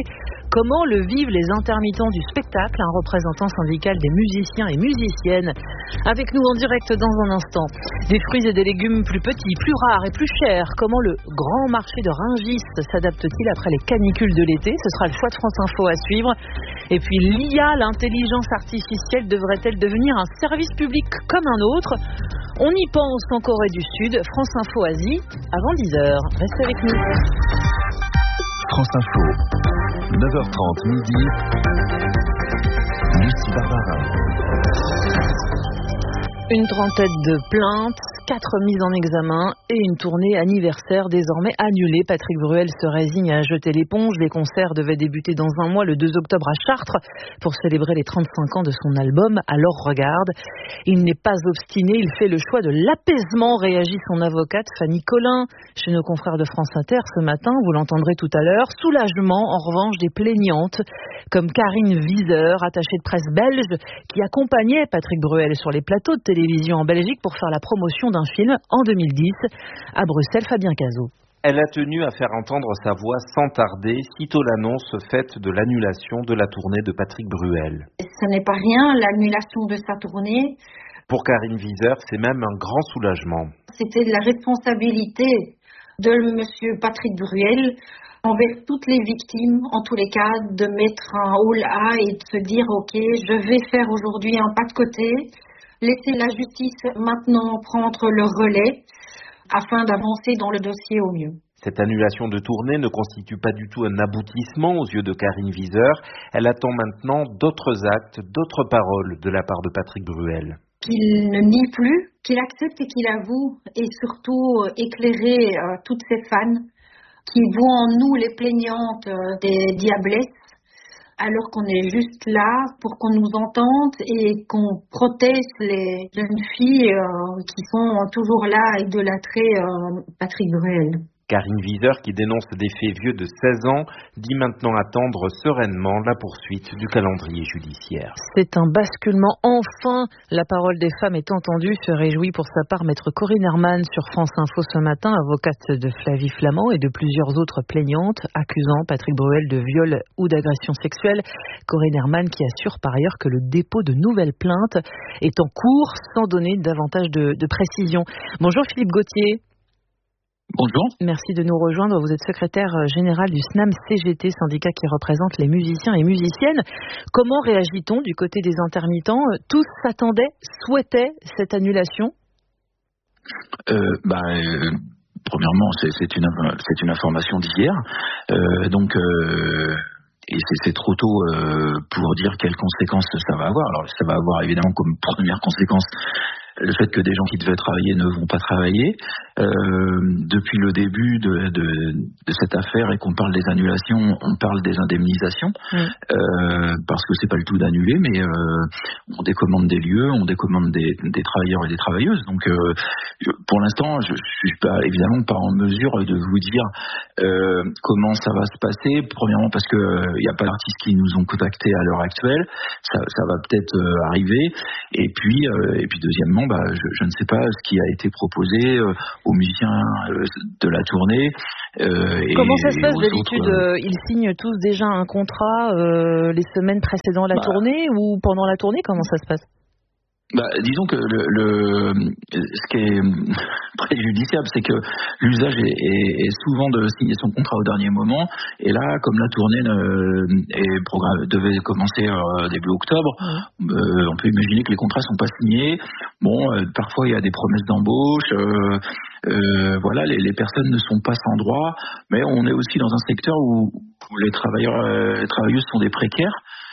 Comment le vivent les intermittents du spectacle? Un représentant syndical des musiciens et musiciennes avec nous en direct dans un instant. Des fruits et des légumes plus petits, plus rares et plus chers. Comment le grand marché de Rungis s'adapte-t-il après les canicules de l'été? Ce sera le choix de France Info à suivre. Et puis l'IA, l'intelligence artificielle, devrait-elle devenir un service public comme un autre? On y pense en Corée du Sud. France Info Asie, avant 10h. Restez avec nous. France Info, 9h30 midi. Lucie Barbarin. Une trentaine de plaintes, 4 mises en examen et une tournée anniversaire désormais annulée. Patrick Bruel se résigne à jeter l'éponge. Les concerts devaient débuter dans un mois, le 2 octobre à Chartres, pour célébrer les 35 ans de son album Alors Regarde. Il n'est pas obstiné, il fait le choix de l'apaisement, réagit son avocate Fanny Collin. Chez nos confrères de France Inter ce matin, vous l'entendrez tout à l'heure, soulagement en revanche des plaignantes, comme Karine Wieser, attachée de presse belge, qui accompagnait Patrick Bruel sur les plateaux de télévision en Belgique pour faire la promotion d'un film en 2010. À Bruxelles, Fabien Cazot. Elle a tenu à faire entendre sa voix sans tarder, sitôt l'annonce faite de l'annulation de la tournée de Patrick Bruel. Ce n'est pas rien, l'annulation de sa tournée. Pour Karine Wieser, c'est même un grand soulagement. C'était de la responsabilité de M. Patrick Bruel envers toutes les victimes, en tous les cas, de mettre un haut là et de se dire « Ok, je vais faire aujourd'hui un pas de côté ». Laisser la justice maintenant prendre le relais afin d'avancer dans le dossier au mieux. Cette annulation de tournée ne constitue pas du tout un aboutissement aux yeux de Karine Wieser. Elle attend maintenant d'autres actes, d'autres paroles de la part de Patrick Bruel. Qu'il ne nie plus, qu'il accepte et qu'il avoue, et surtout éclairer toutes ces fans qui voient en nous les plaignantes des diablesses, alors qu'on est juste là pour qu'on nous entende et qu'on protège les jeunes filles qui sont toujours là à idolâtrer Patrick Bruel. Karine Wieser, qui dénonce des faits vieux de 16 ans, dit maintenant attendre sereinement la poursuite du calendrier judiciaire. C'est un basculement. Enfin, la parole des femmes est entendue, se réjouit pour sa part maître Corinne Herman sur France Info ce matin, avocate de Flavie Flament et de plusieurs autres plaignantes accusant Patrick Bruel de viol ou d'agression sexuelle. Corinne Herman qui assure par ailleurs que le dépôt de nouvelles plaintes est en cours sans donner davantage de précision. Bonjour Philippe Gauthier. Bonjour. Merci de nous rejoindre. Vous êtes secrétaire général du SNAM-CGT, syndicat qui représente les musiciens et musiciennes. Comment réagit-on du côté des intermittents? Tous s'attendaient, souhaitaient cette annulation? Premièrement, c'est une information d'hier. Et c'est trop tôt pour dire quelles conséquences ça va avoir. Alors ça va avoir évidemment comme première conséquence le fait que des gens qui devaient travailler ne vont pas travailler. Depuis le début de cette affaire et qu'on parle des annulations, on parle des indemnisations, parce que c'est pas le tout d'annuler, mais on décommande des lieux, on décommande des travailleurs et des travailleuses. Donc pour l'instant, je suis évidemment pas en mesure de vous dire comment ça va se passer. Premièrement parce que il n'y a pas d'artistes qui nous ont contactés à l'heure actuelle, ça va peut-être arriver. Et puis deuxièmement, je ne sais pas ce qui a été proposé aux musiciens de la tournée. Comment ça se passe d'habitude? Ils signent tous déjà un contrat les semaines précédant la tournée ou pendant la tournée? Comment ça se passe? Disons que ce qui est préjudiciable, c'est que l'usage est souvent de signer son contrat au dernier moment. Et là, comme la tournée devait commencer début octobre, on peut imaginer que les contrats sont pas signés. Parfois il y a des promesses d'embauche. Les personnes ne sont pas sans droit, mais on est aussi dans un secteur où les travailleurs et travailleuses sont des précaires.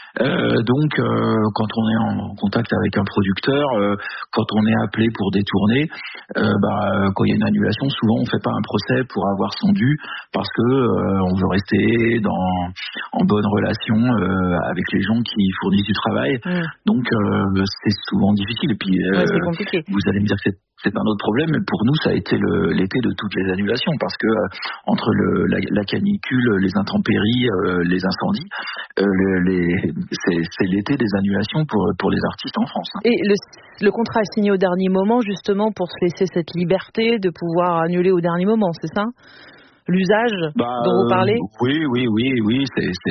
Quand on est en contact avec un producteur, quand on est appelé pour des tournées, quand il y a une annulation, souvent on fait pas un procès pour avoir son dû parce que on veut rester en bonne relation avec les gens qui fournissent du travail. Donc c'est souvent difficile. Et puis c'est compliqué. Vous allez me dire que c'est un autre problème, mais pour nous ça a été l'été de toutes les annulations parce que entre la canicule, les intempéries, les incendies, c'est l'été des annulations pour les artistes en France. Et le contrat est signé au dernier moment justement pour se laisser cette liberté de pouvoir annuler au dernier moment, c'est ça? l'usage dont vous parlez? Oui,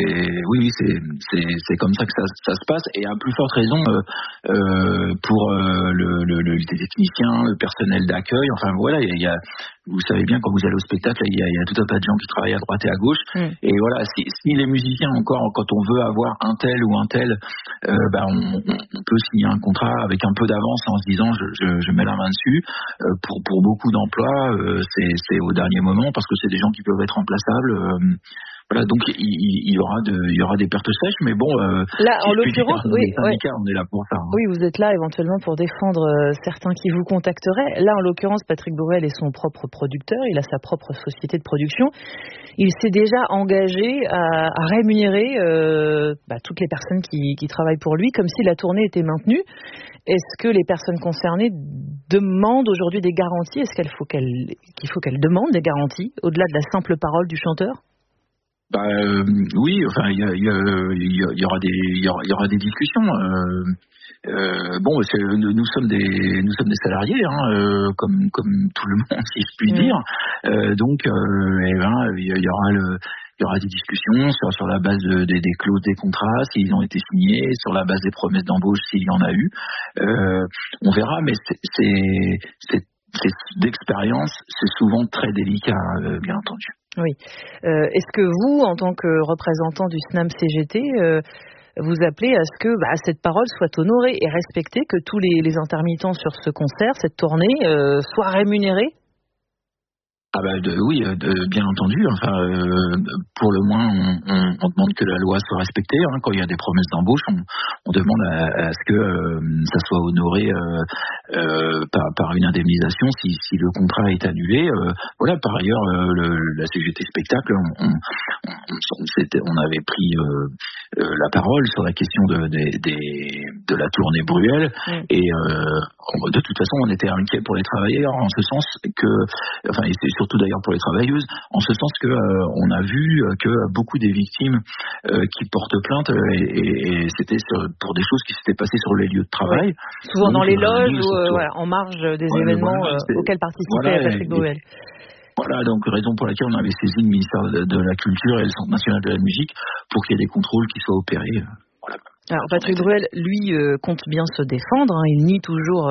c'est comme ça que ça se passe, et à plus forte raison pour les techniciens, le personnel d'accueil. Enfin voilà, vous savez bien, quand vous allez au spectacle, il y a tout un tas de gens qui travaillent à droite et à gauche. Et voilà, si les musiciens encore, quand on veut avoir un tel ou un tel, on peut signer un contrat avec un peu d'avance en se disant je mets la main dessus. Pour beaucoup d'emplois, c'est au dernier moment parce que c'est des gens qui peuvent être remplaçables. Voilà, donc il y aura des pertes sèches, mais bon. Là, en l'occurrence, on est là pour ça. Hein. Oui, vous êtes là éventuellement pour défendre certains qui vous contacteraient. Là, en l'occurrence, Patrick Bruel est son propre producteur, il a sa propre société de production. Il s'est déjà engagé à rémunérer toutes les personnes qui travaillent pour lui, comme si la tournée était maintenue. Est-ce que les personnes concernées demandent aujourd'hui des garanties? Est-ce qu'il faut qu'elles demandent des garanties au-delà de la simple parole du chanteur? Oui, enfin, il y aura des discussions. Nous sommes des salariés, comme tout le monde, si je puis dire. Donc, il y aura des discussions sur la base des clauses des contrats, s'ils ont été signés, sur la base des promesses d'embauche, s'il y en a eu. On verra, mais c'est d'expérience, c'est souvent très délicat, bien entendu. Oui. Est-ce que vous, en tant que représentant du SNAM-CGT, vous appelez à ce que cette parole soit honorée et respectée, que tous les intermittents sur ce concert, cette tournée, soient rémunérés? Oui, bien entendu. Enfin, pour le moins, on demande que la loi soit respectée. Quand il y a des promesses d'embauche, on demande à ce que ça soit honoré par une indemnisation si le contrat est annulé. Voilà. Par ailleurs, la CGT Spectacle, on avait pris la parole sur la question de la tournée Bruel, et de toute façon, on était inquiets pour les travailleurs, en ce sens que, et c'est surtout d'ailleurs pour les travailleuses, en ce sens que on a vu que beaucoup des victimes qui portent plainte, et c'était pour des choses qui s'étaient passées sur les lieux de travail. Oui. Souvent dans les loges ou en marge des événements auxquels participait Patrick Bruel. Voilà, donc raison pour laquelle on avait saisi le ministère de la Culture et le Centre national de la musique pour qu'il y ait des contrôles qui soient opérés. Voilà. Alors Patrick Bruel, lui, compte bien se défendre. Il nie toujours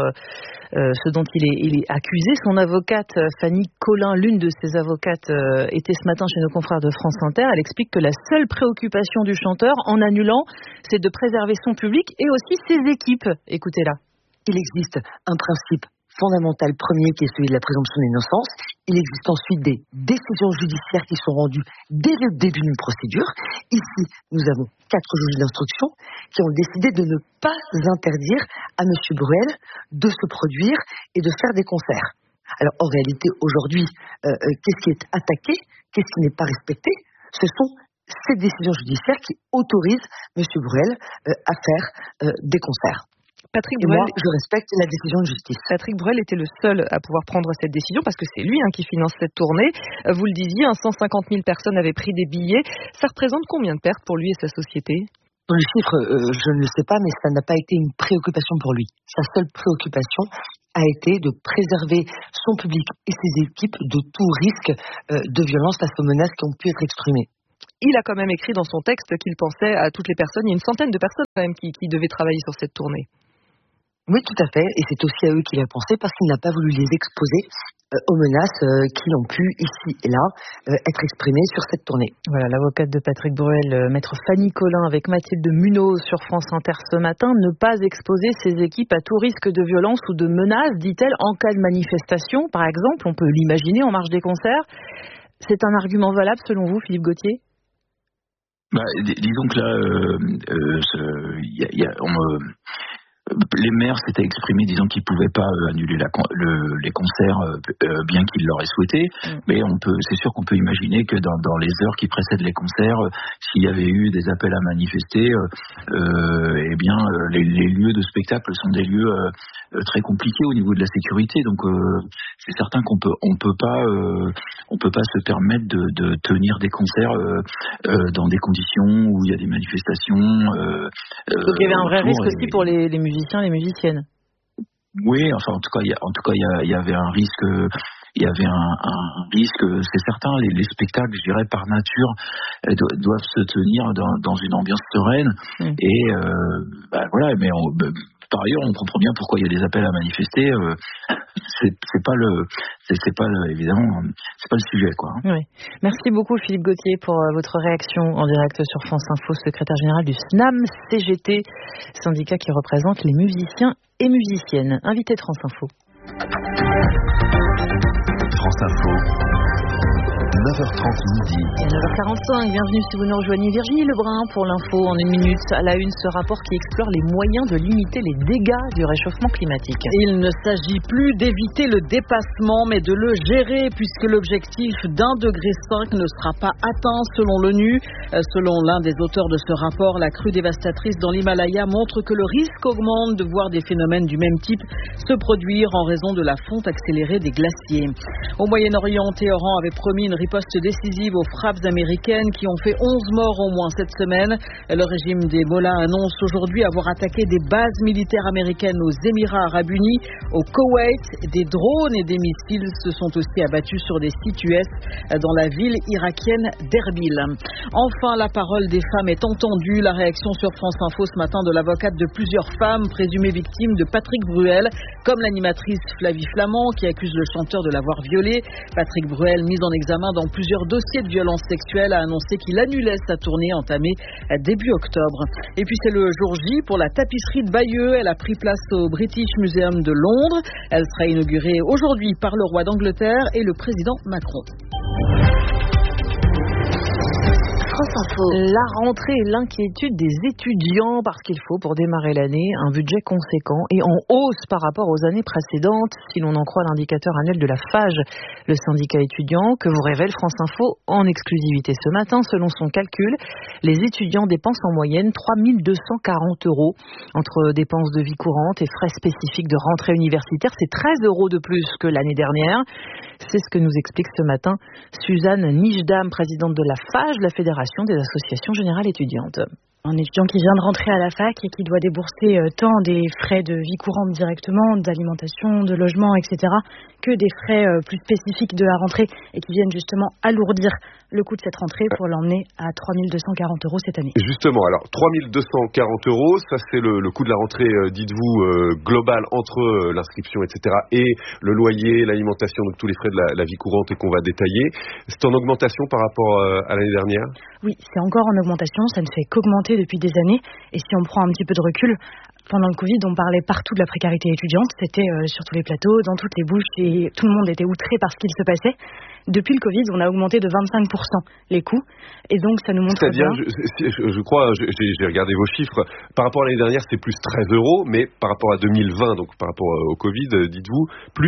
ce dont il est accusé. Son avocate, Fanny Collin, l'une de ses avocates, était ce matin chez nos confrères de France Inter. Elle explique que la seule préoccupation du chanteur, en annulant, c'est de préserver son public et aussi ses équipes. Écoutez-la. Il existe un principe fondamental premier qui est celui de la présomption d'innocence. Il existe ensuite des décisions judiciaires qui sont rendues dès le début d'une procédure. Ici, nous avons 4 juges d'instruction qui ont décidé de ne pas interdire à M. Bruel de se produire et de faire des concerts. Alors en réalité, aujourd'hui, qu'est-ce qui est attaqué? Qu'est-ce qui n'est pas respecté? Ce sont ces décisions judiciaires qui autorisent M. Bruel à faire des concerts. Patrick Bruel, moi, je respecte la décision de justice. Patrick Bruel était le seul à pouvoir prendre cette décision parce que c'est lui qui finance cette tournée. Vous le disiez, 150 000 personnes avaient pris des billets. Ça représente combien de pertes pour lui et sa société? Le chiffre, je ne le sais pas, mais ça n'a pas été une préoccupation pour lui. Sa seule préoccupation a été de préserver son public et ses équipes de tout risque de violence face aux menaces qui ont pu être exprimées. Il a quand même écrit dans son texte qu'il pensait à toutes les personnes. Il y a une centaine de personnes quand même qui devaient travailler sur cette tournée. Oui, tout à fait. Et c'est aussi à eux qu'il a pensé parce qu'il n'a pas voulu les exposer aux menaces qui ont pu, ici et là, être exprimées sur cette tournée. Voilà, l'avocate de Patrick Bruel, maître Fanny Collin, avec Mathilde Munoz sur France Inter ce matin. Ne pas exposer ses équipes à tout risque de violence ou de menace, dit-elle, en cas de manifestation, par exemple. On peut l'imaginer en marge des concerts. C'est un argument valable selon vous, Philippe Gauthier? Disons que là, les maires s'étaient exprimés disant qu'ils ne pouvaient pas annuler les concerts bien qu'ils l'auraient souhaité, mais c'est sûr qu'on peut imaginer que dans les heures qui précèdent les concerts, s'il y avait eu des appels à manifester, les lieux de spectacle sont des lieux très compliqués au niveau de la sécurité, donc c'est certain qu'on peut pas se permettre de tenir des concerts dans des conditions où il y a des manifestations. Donc il y avait un vrai risque aussi pour les musiciens, les musiciennes. Oui, enfin en tout cas il y avait un risque. il y avait un risque, c'est certain. Les spectacles, je dirais, par nature, doivent se tenir dans une ambiance sereine. Et voilà, mais par ailleurs, on comprend bien pourquoi il y a des appels à manifester. Évidemment, c'est pas le sujet, quoi. Oui. Merci beaucoup, Philippe Gauthier, pour votre réaction en direct sur France Info, secrétaire général du SNAM-CGT, syndicat qui représente les musiciens et musiciennes. Invité de France Info. France Info. 9h30 midi. 9h45, bienvenue si vous nous rejoignez. Virginie Lebrun pour l'info en 1 minute. À la une, ce rapport qui explore les moyens de limiter les dégâts du réchauffement climatique. Il ne s'agit plus d'éviter le dépassement, mais de le gérer, puisque l'objectif d'1,5 degré ne sera pas atteint selon l'ONU. Selon l'un des auteurs de ce rapport, la crue dévastatrice dans l'Himalaya montre que le risque augmente de voir des phénomènes du même type se produire en raison de la fonte accélérée des glaciers. Au Moyen-Orient, Téhéran avait promis une riposte décisive aux frappes américaines qui ont fait 11 morts au moins cette semaine. Le régime des Mollahs annonce aujourd'hui avoir attaqué des bases militaires américaines aux Émirats Arabes Unis, au Koweït. Des drones et des missiles se sont aussi abattus sur des sites US dans la ville irakienne d'Erbil. Enfin, la parole des femmes est entendue. La réaction sur France Info ce matin de l'avocate de plusieurs femmes présumées victimes de Patrick Bruel, comme l'animatrice Flavie Flamand qui accuse le chanteur de l'avoir violée. Patrick Bruel, mis en examen dans plusieurs dossiers de violence sexuelle, a annoncé qu'il annulait sa tournée entamée début octobre. Et puis c'est le jour J pour la tapisserie de Bayeux. Elle a pris place au British Museum de Londres. Elle sera inaugurée aujourd'hui par le roi d'Angleterre et le président Macron. La rentrée et l'inquiétude des étudiants parce qu'il faut pour démarrer l'année un budget conséquent et en hausse par rapport aux années précédentes si l'on en croit l'indicateur annuel de la FAGE, le syndicat étudiant que vous révèle France Info en exclusivité ce matin. Selon son calcul, les étudiants dépensent en moyenne 3 240 € entre dépenses de vie courante et frais spécifiques de rentrée universitaire. C'est 13 € de plus que l'année dernière. C'est ce que nous explique ce matin Suzanne Nijdam, présidente de la FAGE, la Fédération des associations générales étudiantes. Un étudiant qui vient de rentrer à la fac et qui doit débourser tant des frais de vie courante directement, d'alimentation, de logement, etc., que des frais plus spécifiques de la rentrée et qui viennent justement alourdir le coût de cette rentrée pour l'emmener à 3 240 € cette année. Justement, alors 3 240 €, ça c'est le coût de la rentrée, dites-vous, global entre l'inscription, etc., et le loyer, l'alimentation, donc tous les frais de la vie courante et qu'on va détailler. C'est en augmentation par rapport à l'année dernière ? Oui, c'est encore en augmentation, ça ne fait qu'augmenter depuis des années. Et si on prend un petit peu de recul, pendant le Covid, on parlait partout de la précarité étudiante. C'était sur tous les plateaux, dans toutes les bouches, et tout le monde était outré par ce qu'il se passait. Depuis le Covid, on a augmenté de 25% les coûts. Et donc, ça nous montre C'est-à-dire, bien... je crois, j'ai regardé vos chiffres, par rapport à l'année dernière, c'est plus 13 €, mais par rapport à 2020, donc par rapport au Covid, dites-vous, plus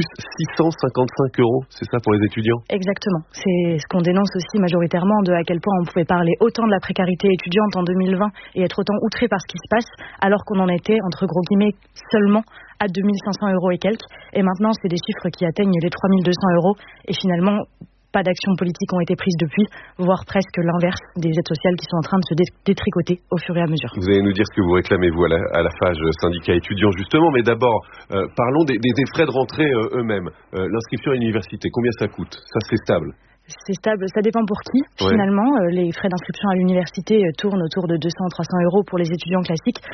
655 €, c'est ça pour les étudiants ? Exactement. C'est ce qu'on dénonce aussi majoritairement, de à quel point on pouvait parler autant de la précarité étudiante en 2020 et être autant outré par ce qui se passe, alors qu'on en était, entre gros guillemets, seulement à 2 500 € et quelques. Et maintenant, c'est des chiffres qui atteignent les 3 200 €. Et finalement, pas d'actions politiques ont été prises depuis, voire presque l'inverse, des aides sociales qui sont en train de se détricoter au fur et à mesure. Vous allez nous dire ce que vous réclamez, vous, à la FAGE, syndicat étudiant, justement. Mais d'abord, parlons des frais de rentrée eux-mêmes. L'inscription à l'université, combien ça coûte ? Ça, c'est stable ? C'est stable, ça dépend pour qui. Finalement, les frais d'inscription à l'université tournent autour de 200-300 € pour les étudiants classiques.